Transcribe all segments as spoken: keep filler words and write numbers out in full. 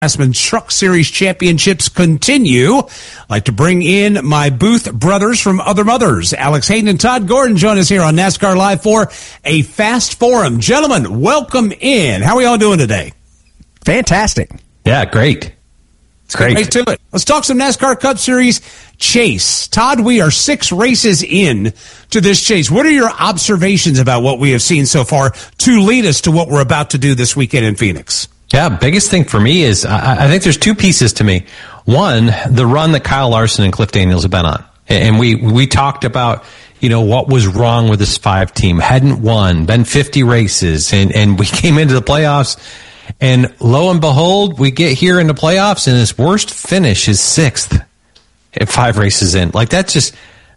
Craftsman Truck Series championships continue. I'd like to bring in my Booth brothers from Other Mothers. Alex Hayden and Todd Gordon join us here on NASCAR Live for a Fast Forum. Gentlemen, welcome in. How are we all doing today? Fantastic. Yeah, great. It's great. Right to it. Let's talk some NASCAR Cup Series chase. Todd, we are six races in to this chase. What are your observations about what we have seen so far to lead us to what we're about to do this weekend in Phoenix? Yeah, biggest thing for me is I, I think there's two pieces to me. One, the run that Kyle Larson and Cliff Daniels have been on. And we, we talked about, you know, what was wrong with this five team. Hadn't won, been fifty races, and, and we came into the playoffs, and lo and behold, we get here in the playoffs, and his worst finish is sixth at five races in. Like, that's just,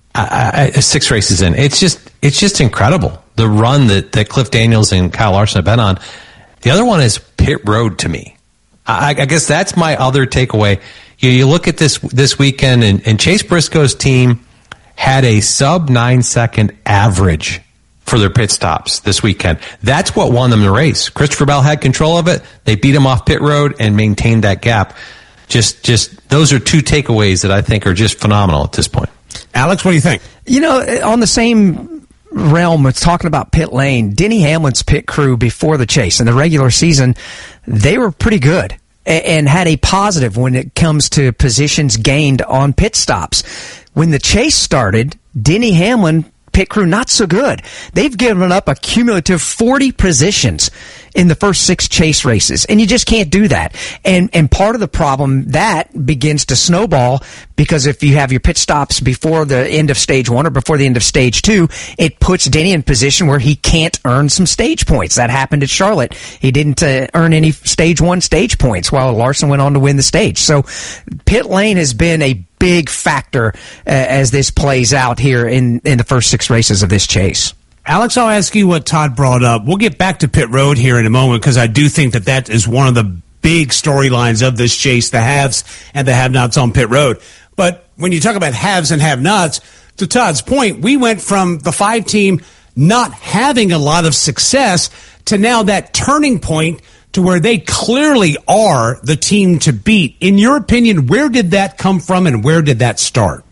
I, I, six races in. It's just, it's just incredible, the run that, that Cliff Daniels and Kyle Larson have been on. The other one is pit road to me. I, I guess that's my other takeaway. You, you look at this this weekend, and, and Chase Briscoe's team had a sub nine second average for their pit stops this weekend. That's what won them the race. Christopher Bell had control of it. They beat him off pit road and maintained that gap. Just, just those are two takeaways that I think are just phenomenal at this point. Alex, what do you think? You know, on the same realm, it's talking about pit lane. Denny Hamlin's pit crew before the chase in the regular season, they were pretty good and had a positive when it comes to positions gained on pit stops. When the chase started, Denny Hamlin pit crew not so good. They've given up a cumulative forty positions in the first six chase races, and you just can't do that. And and part of the problem, that begins to snowball, because if you have your pit stops before the end of stage one or before the end of stage two, it puts Denny in position where he can't earn some stage points. That happened at Charlotte. He didn't uh, earn any stage one stage points while Larson went on to win the stage. So pit lane has been a big factor uh, as this plays out here in, in the first six races of this chase. Alex, I'll ask you what Todd brought up. We'll get back to pit road here in a moment, because I do think that that is one of the big storylines of this chase, the haves and the have-nots on pit road. But when you talk about haves and have-nots, to Todd's point, we went from the five team not having a lot of success to now that turning point to where they clearly are the team to beat. In your opinion, where did that come from and where did that start?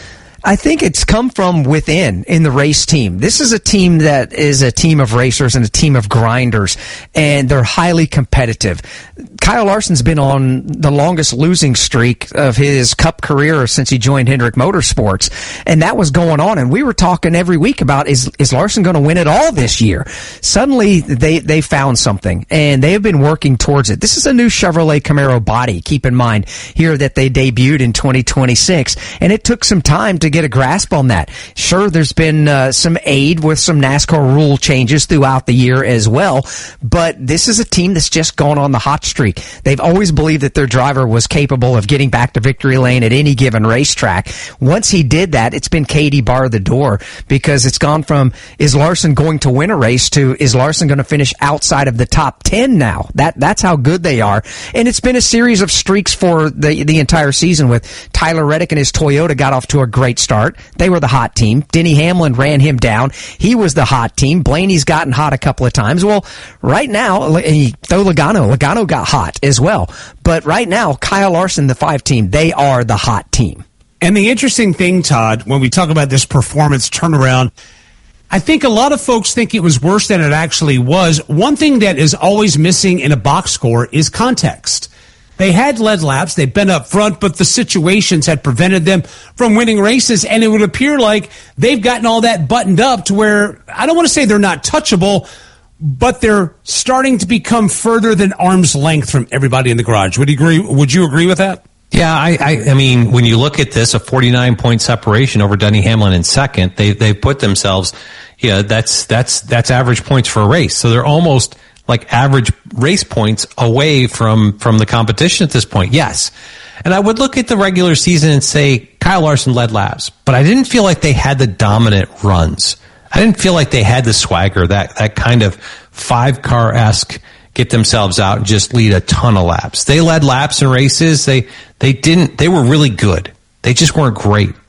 I think it's come from within in the race team. This is a team that is a team of racers and a team of grinders, and they're highly competitive. Kyle Larson's been on the longest losing streak of his Cup career since he joined Hendrick Motorsports, and that was going on. And we were talking every week about, is is Larson going to win it all this year? Suddenly, they, they found something, and they have been working towards it. This is a new Chevrolet Camaro body, keep in mind, here that they debuted in twenty twenty-six, and it took some time to get a grasp on that. Sure, there's been uh, some aid with some NASCAR rule changes throughout the year as well, but this is a team that's just gone on the hot streak. They've always believed that their driver was capable of getting back to victory lane at any given racetrack. Once he did that, it's been Katie bar the door, because it's gone from, is Larson going to win a race, to, is Larson going to finish outside of the top ten now? That That's how good they are. And it's been a series of streaks for the, the entire season, with Tyler Reddick and his Toyota got off to a great start. They were the hot team. Denny Hamlin ran him down. He was the hot team. Blaney's gotten hot a couple of times. Well, right now, though Logano, Logano got hot as well. But right now, Kyle Larson, the five team, they are the hot team. And the interesting thing, Todd, when we talk about this performance turnaround, I think a lot of folks think it was worse than it actually was. One thing that is always missing in a box score is context. They had led laps, they've been up front, but the situations had prevented them from winning races, and it would appear like they've gotten all that buttoned up to where, I don't want to say they're not touchable, but they're starting to become further than arm's length from everybody in the garage. Would you agree, would you agree with that? Yeah, I, I, I mean, when you look at this, a forty-nine point separation over Denny Hamlin in second, they they put themselves, yeah, that's that's that's average points for a race. So they're almost like average race points away from, from the competition at this point. Yes. And I would look at the regular season and say Kyle Larson led laps, but I didn't feel like they had the dominant runs. I didn't feel like they had the swagger, that, that kind of five car-esque get themselves out and just lead a ton of laps. They led laps in races. They, they didn't, they were really good. They just weren't great.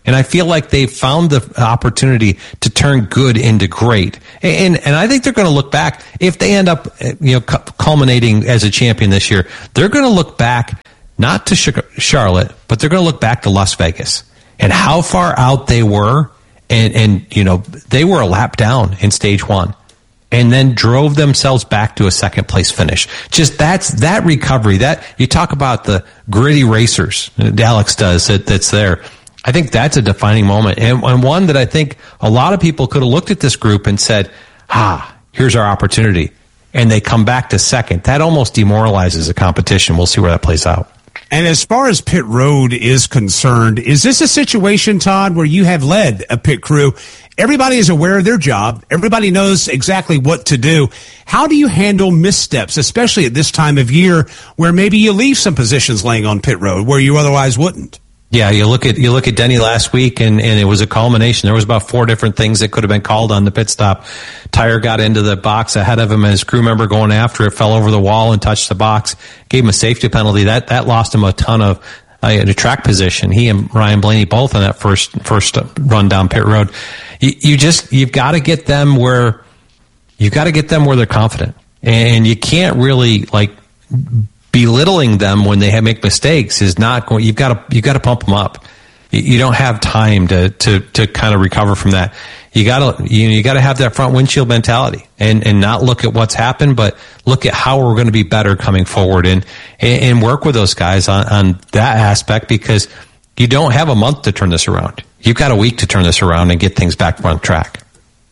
And I feel like they found the opportunity to turn good into great. And and I think they're going to look back, if they end up, you know, culminating as a champion this year, they're going to look back not to Charlotte, but they're going to look back to Las Vegas and how far out they were. And, and, you know, they were a lap down in stage one and then drove themselves back to a second place finish. Just that's that recovery that you talk about, the gritty racers that Alex does that, that's there. I think that's a defining moment, and, and one that I think a lot of people could have looked at this group and said, ah, here's our opportunity. And they come back to second. That almost demoralizes the competition. We'll see where that plays out. And as far as pit road is concerned, is this a situation, Todd, where you have led a pit crew? Everybody is aware of their job. Everybody knows exactly what to do. How do you handle missteps, especially at this time of year where maybe you leave some positions laying on pit road where you otherwise wouldn't? Yeah, you look at you look at Denny last week, and, and it was a culmination. There was about four different things that could have been called on the pit stop. Tire got into the box ahead of him, and his crew member going after it fell over the wall and touched the box, gave him a safety penalty. That that lost him a ton of uh, a track position. He and Ryan Blaney both on that first first run down pit road. You, you just you've got to get them where you've got to get them where they're confident, and you can't really like. Belittling them when they have, make mistakes is not going. You've got to you've got to pump them up. You, you don't have time to to to kind of recover from that. You got to you, you got to have that front windshield mentality and and not look at what's happened, but look at how we're going to be better coming forward and and, and work with those guys on, on that aspect, because you don't have a month to turn this around. You've got a week to turn this around and get things back on track.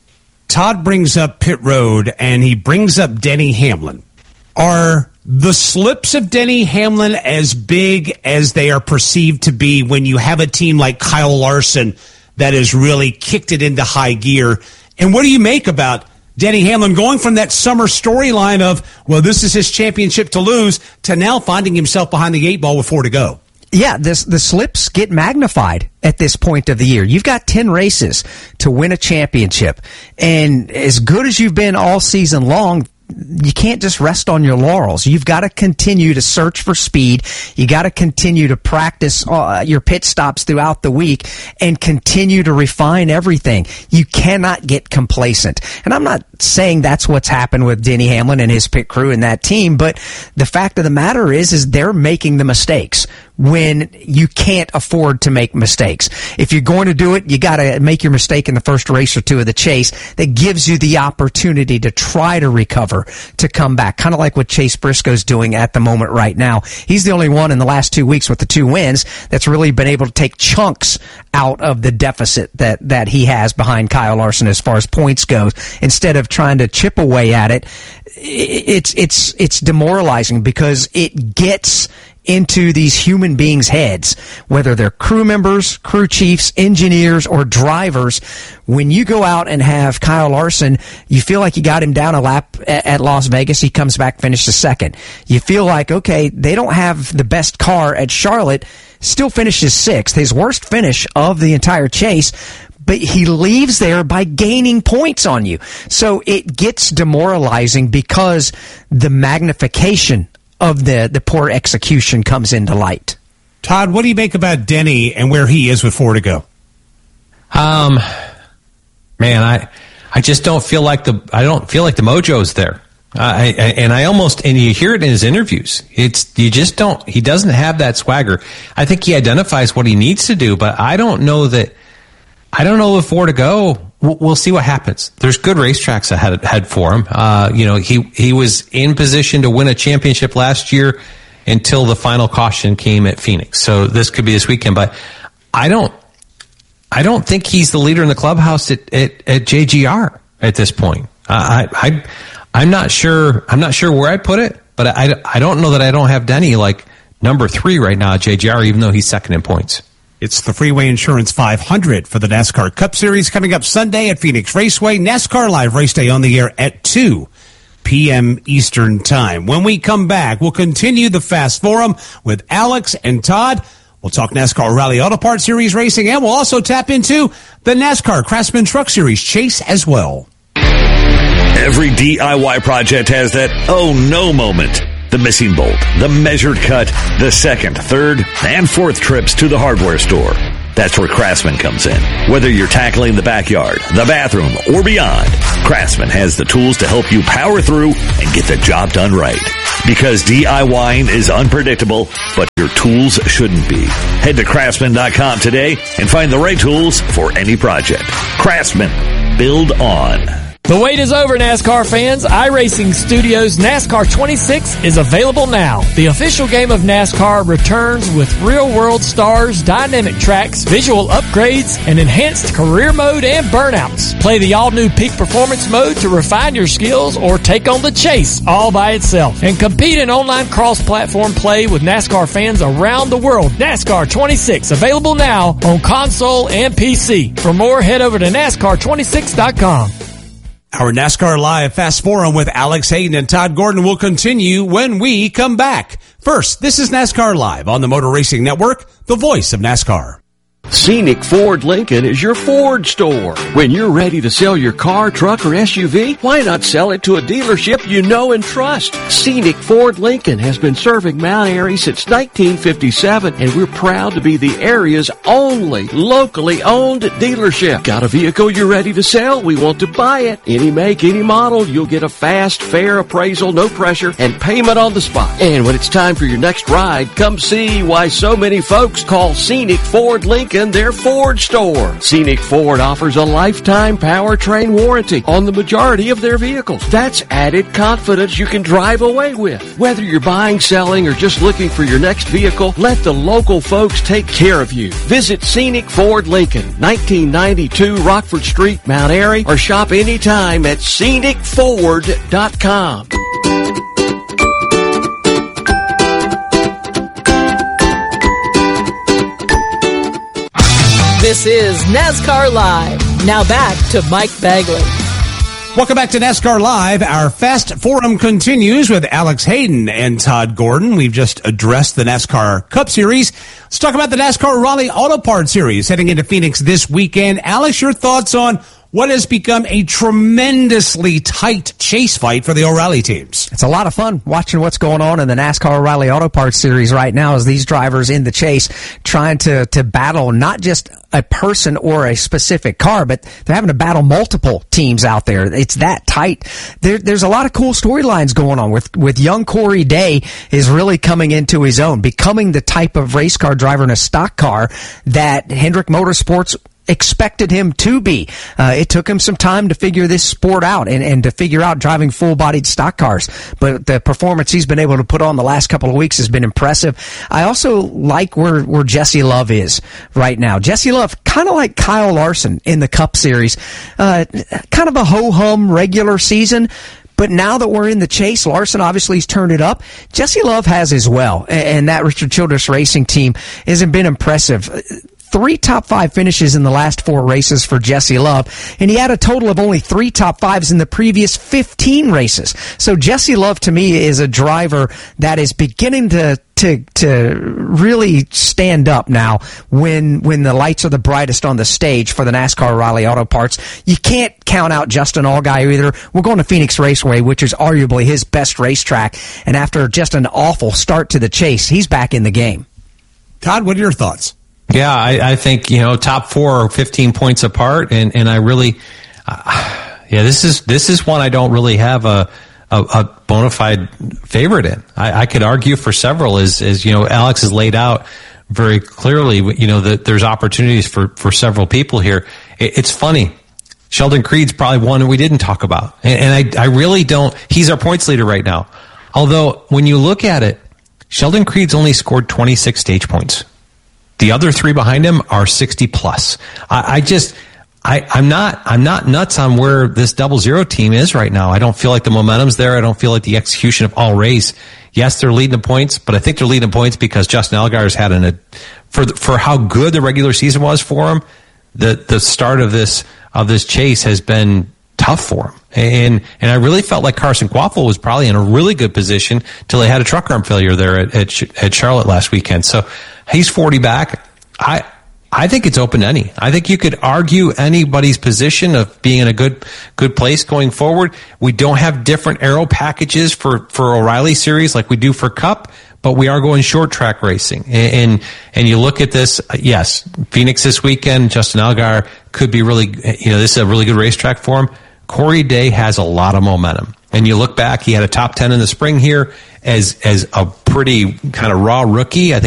Todd brings up pit road, and he brings up Denny Hamlin. Are the slips of Denny Hamlin as big as they are perceived to be when you have a team like Kyle Larson that has really kicked it into high gear? And what do you make about Denny Hamlin going from that summer storyline of, well, this is his championship to lose, to now finding himself behind the eight ball with four to go? Yeah, this, the slips get magnified at this point of the year. You've got ten races to win a championship. And as good as you've been all season long, you can't just rest on your laurels. You've got to continue to search for speed. You got to continue to practice uh, your pit stops throughout the week and continue to refine everything. You cannot get complacent. And I'm not saying that's what's happened with Denny Hamlin and his pit crew and that team, but the fact of the matter is, is they're making the mistakes when you can't afford to make mistakes. If you're going to do it, you got to make your mistake in the first race or two of the chase. That gives you the opportunity to try to recover, to come back. Kind of like what Chase Briscoe's doing at the moment right now. He's the only one in the last two weeks with the two wins that's really been able to take chunks out of the deficit that, that he has behind Kyle Larson as far as points goes. Instead of trying to chip away at it, it's, it's, it's demoralizing because it gets into these human beings' heads, whether they're crew members, crew chiefs, engineers, or drivers. When you go out and have Kyle Larson, you feel like you got him down a lap at Las Vegas. He comes back, finishes second. You feel like, okay, they don't have the best car at Charlotte, still finishes sixth, his worst finish of the entire chase, but he leaves there by gaining points on you. So it gets demoralizing because the magnification of the, the poor execution comes into light. Todd, what do you make about Denny and where he is with four to go? Um, man, I I just don't feel like the I don't feel like the mojo's there. I, I and I almost and you hear it in his interviews. It's you just don't. He doesn't have that swagger. I think he identifies what he needs to do, but I don't know that. I don't know if four to go. We'll, we'll see what happens. There's good racetracks ahead, ahead for him. Uh, you know, he he was in position to win a championship last year until the final caution came at Phoenix. So this could be this weekend. But I don't, I don't think he's the leader in the clubhouse at at, at J G R at this point. Uh, I I I'm not sure. I'm not sure where I put it, but I I don't know that I don't have Denny like number three right now at J G R, even though he's second in points. It's the Freeway Insurance five hundred for the NASCAR Cup Series coming up Sunday at Phoenix Raceway. NASCAR Live Race Day on the air at two p.m. Eastern Time. When we come back, we'll continue the Fast Forum with Alex and Todd. We'll talk NASCAR Rally Auto Parts Series racing, and we'll also tap into the NASCAR Craftsman Truck Series chase as well. Every D I Y project has that oh no moment. The missing bolt, the measured cut, the second, third, and fourth trips to the hardware store. That's where Craftsman comes in. Whether you're tackling the backyard, the bathroom, or beyond, Craftsman has the tools to help you power through and get the job done right. Because DIYing is unpredictable, but your tools shouldn't be. Head to Craftsman dot com today and find the right tools for any project. Craftsman. Build on. The wait is over, NASCAR fans. iRacing Studios NASCAR twenty-six is available now. The official game of NASCAR returns with real-world stars, dynamic tracks, visual upgrades, and enhanced career mode and burnouts. Play the all-new Peak Performance mode to refine your skills or take on the chase all by itself. And compete in online cross-platform play with NASCAR fans around the world. NASCAR twenty-six, available now on console and P C. For more, head over to NASCAR twenty-six dot com. Our NASCAR Live Fast Forum with Alex Hayden and Todd Gordon will continue when we come back. First, this is NASCAR Live on the Motor Racing Network, the voice of NASCAR. Scenic Ford Lincoln is your Ford store. When you're ready to sell your car, truck, or S U V, why not sell it to a dealership you know and trust? Scenic Ford Lincoln has been serving Mount Airy since nineteen fifty-seven, and we're proud to be the area's only locally owned dealership. Got a vehicle you're ready to sell? We want to buy it. Any make, any model, you'll get a fast, fair appraisal, no pressure, and payment on the spot. And when it's time for your next ride, come see why so many folks call Scenic Ford Lincoln their Ford store. Scenic Ford offers a lifetime powertrain warranty on the majority of their vehicles. That's added confidence you can drive away with. Whether you're buying, selling, or just looking for your next vehicle, let the local folks take care of you. Visit Scenic Ford Lincoln, nineteen ninety-two Rockford Street, Mount Airy, or shop anytime at scenic ford dot com. This is NASCAR Live. Now back to Mike Bagley. Welcome back to NASCAR Live. Our Fast Forum continues with Alex Hayden and Todd Gordon. We've just addressed the NASCAR Cup Series. Let's talk about the NASCAR Raleigh Auto Parts Series heading into Phoenix this weekend. Alex, your thoughts on what has become a tremendously tight chase fight for the O'Reilly teams? It's a lot of fun watching what's going on in the NASCAR O'Reilly Auto Parts Series right now as these drivers in the chase trying to, to battle not just a person or a specific car, but they're having to battle multiple teams out there. It's that tight. There, there's a lot of cool storylines going on with, with young Corey Day is really coming into his own, becoming the type of race car driver in a stock car that Hendrick Motorsports expected him to be. Uh, it took him some time to figure this sport out and, and to figure out driving full-bodied stock cars. But the performance he's been able to put on the last couple of weeks has been impressive. I also like where, where Jesse Love is right now. Jesse Love, kind of like Kyle Larson in the Cup Series. Uh, kind of a ho-hum regular season. But now that we're in the chase, Larson obviously has turned it up. Jesse Love has as well. And that Richard Childress Racing team hasn't been impressive. Three top five finishes in the last four races for Jesse Love, and he had a total of only three top fives in the previous fifteen races. So Jesse Love, to me, is a driver that is beginning to to to really stand up now when when the lights are the brightest on the stage for the NASCAR Raleigh Auto Parts. You can't count out Justin Allgaier either. We're going to Phoenix Raceway, which is arguably his best racetrack, and after just an awful start to the chase, he's back in the game. Todd, what are your thoughts? Yeah, I, I think, you know, top four are fifteen points apart, and, and I really, uh, yeah, this is this is one I don't really have a a, a bona fide favorite in. I, I could argue for several, as as you know, Alex has laid out very clearly. You know, that there's opportunities for for several people here. It, it's funny. Sheldon Creed's probably one we didn't talk about, and, and I I really don't. He's our points leader right now. Although when you look at it, Sheldon Creed's only scored twenty-six stage points. The other three behind him are sixty plus. I, I just, I, I'm not, I'm not nuts on where this double zero team is right now. I don't feel like the momentum's there. I don't feel like the execution of all race. Yes, they're leading the points, but I think they're leading the points because Justin Allgaier's had an, a, for the, for how good the regular season was for him. The the start of this of this chase has been tough for him, and and I really felt like Carson Quaffle was probably in a really good position till they had a truck arm failure there at at, at Charlotte last weekend. So. He's forty back. I I think it's open to any. I think you could argue anybody's position of being in a good good place going forward. We don't have different aero packages for, for O'Reilly series like we do for Cup, but we are going short track racing. And, and, and you look at this, yes, Phoenix this weekend, Justin Allgaier could be really, you know, this is a really good racetrack for him. Corey Day has a lot of momentum. And you look back, he had a top ten in the spring here as, as a pretty kind of raw rookie. I think